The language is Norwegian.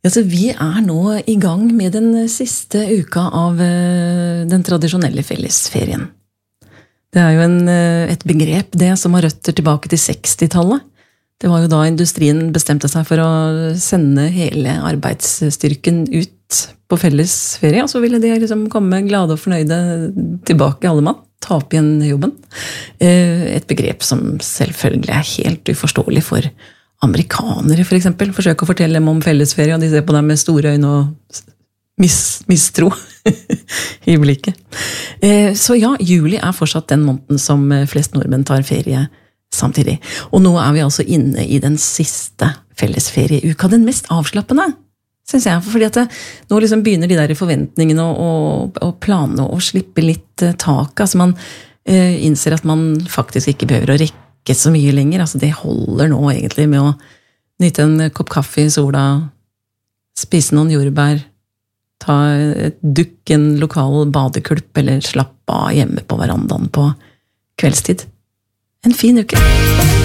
Ja, så vi nå I gang med den siste uka av den tradisjonelle fellesferien. Det jo et begrep det som har røtter tilbake til 60-tallet. Det var jo da industrien bestemte seg for å sende hele arbeidsstyrken ut på fellesferie, og så ville de liksom komme glade og fornøyde tilbake alle mann, ta opp igjen jobben. Et begrep som selvfølgelig helt uforståelig for amerikanere, for eksempel. Forsøker å fortelle dem om fellesferie, og de ser på dem med store øyne og mistro I blikket. Så ja, juli fortsatt den måneden som flest nordmenn tar ferie samtidig. Og nå vi altså inne I den siste fellesferieuka, den mest avslappende, synes jeg, fordi at nå liksom begynner de der forventningene og planene å slippe litt tak, altså man innser at man faktisk ikke behøver å rekke så mye lenger, altså det holder nå egentlig med å nyte en kopp kaffe I sola, spise noen jordbær, ta et dukk, en lokal badekulp, eller slappe av hjemme på verandaen på kveldstid. En fin uke.